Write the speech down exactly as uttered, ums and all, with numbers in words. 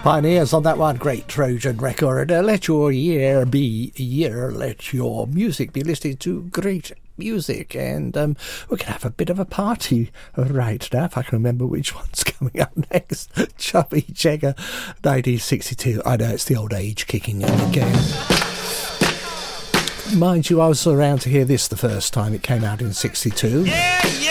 Pioneers on that one, great Trojan record. Uh, let your year be a year, let your music be listening to great music, and um, we're going to have a bit of a party right now, if I can remember which one's coming up next. Chubby Checker, nineteen sixty-two. I know, it's the old age kicking in again. Mind you, I was around to hear this the first time it came out in sixty-two. Yeah, yeah.